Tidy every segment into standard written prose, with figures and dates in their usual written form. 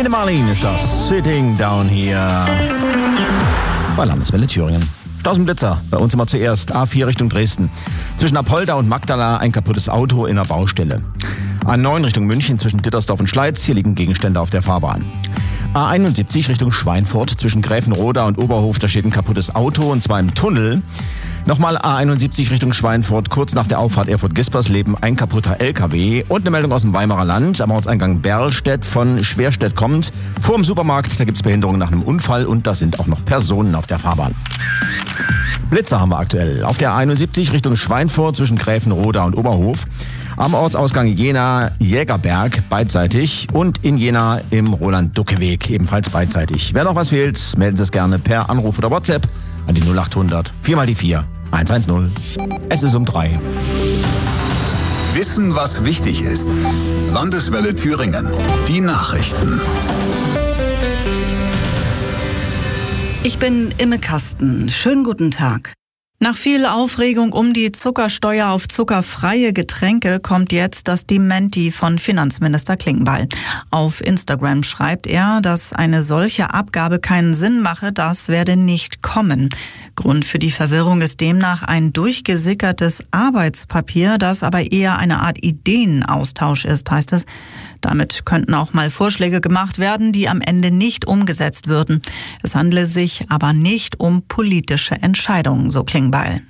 Lene Marlin ist das. Sitting down here. Bei Landeswelle Thüringen. 1000 Blitzer. Bei uns immer zuerst. A4 Richtung Dresden. Zwischen Apolda und Magdala ein kaputtes Auto in einer Baustelle. A9 Richtung München zwischen Dittersdorf und Schleiz. Hier liegen Gegenstände auf der Fahrbahn. A71 Richtung Schweinfurt zwischen Gräfenroda und Oberhof. Da steht ein kaputtes Auto und zwar im Tunnel. Nochmal A71 Richtung Schweinfurt, kurz nach der Auffahrt Erfurt-Gispersleben, ein kaputter LKW. Und eine Meldung aus dem Weimarer Land, am Ortseingang Berlstedt von Schwerstedt kommt. Vor dem Supermarkt, da gibt es Behinderungen nach einem Unfall und da sind auch noch Personen auf der Fahrbahn. Blitzer haben wir aktuell. Auf der A71 Richtung Schweinfurt zwischen Gräfenroda und Oberhof. Am Ortsausgang Jena-Jägerberg beidseitig und in Jena im Roland-Ducke-Weg ebenfalls beidseitig. Wer noch was fehlt, melden Sie es gerne per Anruf oder WhatsApp an die 0800 4x4 110. Es ist um 3. Wissen, was wichtig ist. Landeswelle Thüringen. Die Nachrichten. Ich bin Imme Kasten. Schönen guten Tag. Nach viel Aufregung um die Zuckersteuer auf zuckerfreie Getränke kommt jetzt das Dementi von Finanzminister Klingbeil. Auf Instagram schreibt er, dass eine solche Abgabe keinen Sinn mache, das werde nicht kommen. Grund für die Verwirrung ist demnach ein durchgesickertes Arbeitspapier, das aber eher eine Art Ideenaustausch ist, heißt es. Damit könnten auch mal Vorschläge gemacht werden, die am Ende nicht umgesetzt würden. Es handle sich aber nicht um politische Entscheidungen, so Klingbeil.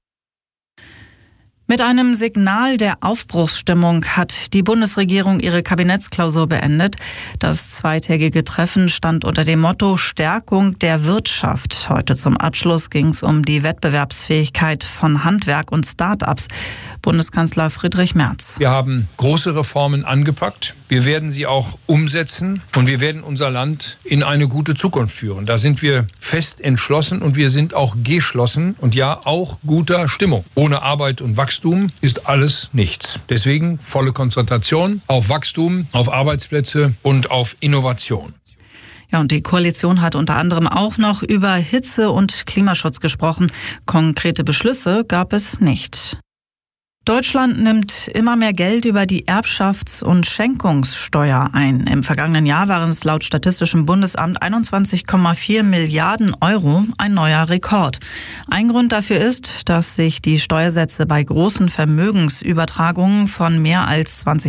Mit einem Signal der Aufbruchsstimmung hat die Bundesregierung ihre Kabinettsklausur beendet. Das zweitägige Treffen stand unter dem Motto Stärkung der Wirtschaft. Heute zum Abschluss ging es um die Wettbewerbsfähigkeit von Handwerk und Start-ups. Bundeskanzler Friedrich Merz. Wir haben große Reformen angepackt. Wir werden sie auch umsetzen und wir werden unser Land in eine gute Zukunft führen. Da sind wir fest entschlossen und wir sind auch geschlossen und ja auch guter Stimmung. Ohne Arbeit und Wachstum ist alles nichts. Deswegen volle Konzentration auf Wachstum, auf Arbeitsplätze und auf Innovation. Ja, und die Koalition hat unter anderem auch noch über Hitze- und Klimaschutz gesprochen. Konkrete Beschlüsse gab es nicht. Deutschland nimmt immer mehr Geld über die Erbschafts- und Schenkungssteuer ein. Im vergangenen Jahr waren es laut Statistischem Bundesamt 21,4 Milliarden Euro, ein neuer Rekord. Ein Grund dafür ist, dass sich die Steuersätze bei großen Vermögensübertragungen von mehr als 20